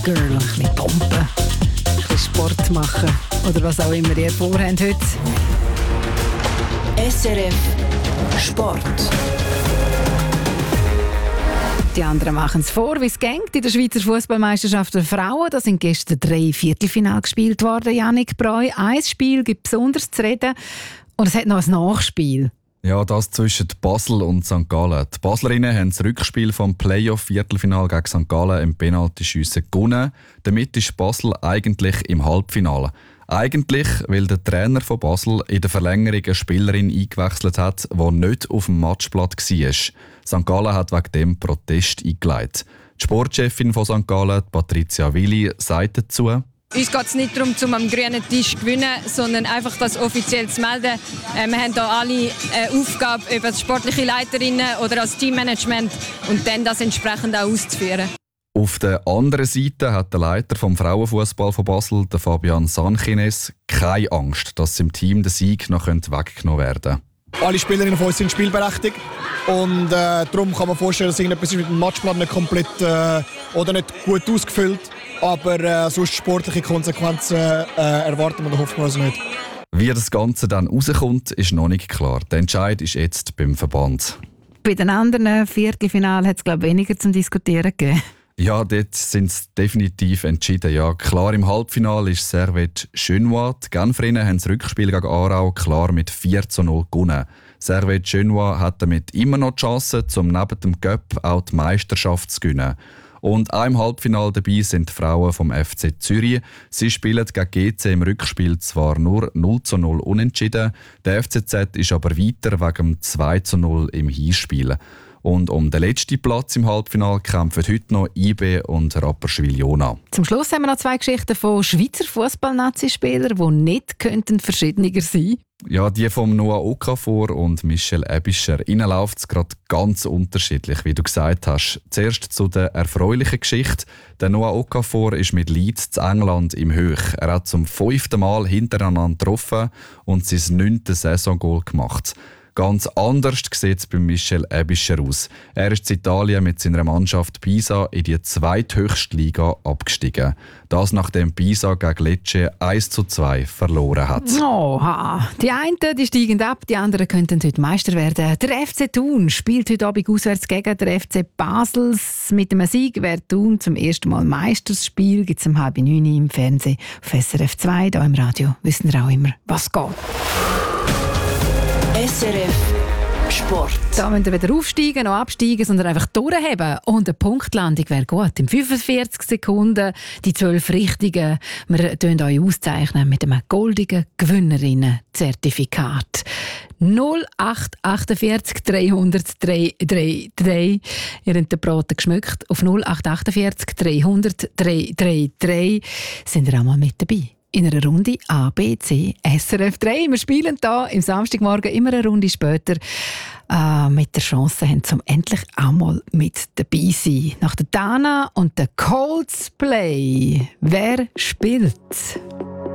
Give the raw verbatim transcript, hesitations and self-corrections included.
Girl, ein bisschen pumpen, ein bisschen Sport machen oder was auch immer ihr vorhabt heute. S R F Sport. Die anderen machen es vor, wie es geht. In der Schweizer Fußballmeisterschaft der Frauen da sind gestern drei Viertelfinale gespielt worden. Yannick Breu, ein Spiel gibt besonders zu reden und es hat noch ein Nachspiel. Ja, das zwischen Basel und Sankt Gallen. Die Baslerinnen haben das Rückspiel vom Playoff-Viertelfinal gegen Sankt Gallen im Penaltyschiessen gewonnen. Damit ist Basel eigentlich im Halbfinale. Eigentlich, weil der Trainer von Basel in der Verlängerung eine Spielerin eingewechselt hat, die nicht auf dem Matchblatt war. Sankt Gallen hat wegen dem Protest eingeleitet. Die Sportchefin von Sankt Gallen, Patricia Willi, sagt dazu: Uns geht es nicht darum, zum am grünen Tisch zu gewinnen, sondern einfach das offiziell zu melden. Äh, wir haben hier alle eine Aufgabe über als sportliche Leiterinnen oder als Teammanagement und dann das entsprechend auch auszuführen. Auf der anderen Seite hat der Leiter vom Frauenfußball von Basel, der Fabian Sanchines, keine Angst, dass im Team der Sieg noch weggenommen werden könnte. Alle Spielerinnen von uns sind spielberechtigt und äh, darum kann man vorstellen, dass irgendetwas mit dem Matchplan nicht komplett äh, oder nicht gut ausgefüllt, aber äh, sonst sportliche Konsequenzen äh, erwarten wir und hoffen wir also nicht. Wie das Ganze dann rauskommt, ist noch nicht klar. Der Entscheid ist jetzt beim Verband. Bei den anderen Viertelfinalen hat es glaube ich weniger zum Diskutieren gegeben. Ja, dort sind sie definitiv entschieden. Ja, klar, im Halbfinale ist Servette Genua. Die Genferinnen haben das Rückspiel gegen Aarau klar mit vier zu null gewonnen. Servette Genua hat damit immer noch die Chance, um neben dem Cup auch die Meisterschaft zu gewinnen. Und auch im Halbfinale dabei sind die Frauen vom F C Zürich. Sie spielen gegen G C im Rückspiel zwar nur null zu null unentschieden. Der F C Z ist aber weiter wegen dem zwei zu null im Hinspiel. Und um den letzten Platz im Halbfinale kämpfen heute noch I B und Rapperswil-Jona. Zum Schluss haben wir noch zwei Geschichten von Schweizer Fußball-Nazi-Spielern, die nicht könnten verschiedener sein. Ja, die von Noah Okafor und Michel Ebischer. Ihnen läuft es gerade ganz unterschiedlich, wie du gesagt hast. Zuerst zu der erfreulichen Geschichte. Der Noah Okafor ist mit Leeds zu England im Höch. Er hat zum fünften Mal hintereinander getroffen und sein neuntes Saisongoal gemacht. Ganz anders sieht es bei Michel Ebischer aus. Er ist in Italien mit seiner Mannschaft Pisa in die zweithöchste Liga abgestiegen. Das nachdem Pisa gegen Lecce eins zu zwei verloren hat. Oha. Die einen die steigen ab, die anderen könnten heute Meister werden. Der F C Thun spielt heute Abend auswärts gegen den F C Basel. Mit einem Sieg wäre Thun zum ersten Mal Meisterspiel. Gibt es um halb neun im Fernsehen auf S R F zwei. Hier im Radio wissen wir auch immer, was geht. S R F Sport. Da müsst ihr weder aufsteigen noch absteigen, sondern einfach durchheben. Und eine Punktlandung wäre gut. In fünfundvierzig Sekunden die zwölf Richtigen. Wir zeichnen euch auszeichnen mit einem goldigen Gewinnerinnen-Zertifikat. null acht achtundvierzig dreihundert dreihundertdreiunddreißig. Ihr habt den Braten geschmückt. Auf null acht achtundvierzig dreihundert dreihundertdreiunddreißig sind ihr auch mal mit dabei. In einer Runde A B C S R F drei. Wir spielen hier im Samstagmorgen immer eine Runde später äh, mit der Chance, haben, zum endlich auch mal mit dabei sein. Nach der Dana und der Coldplay. Wer spielt?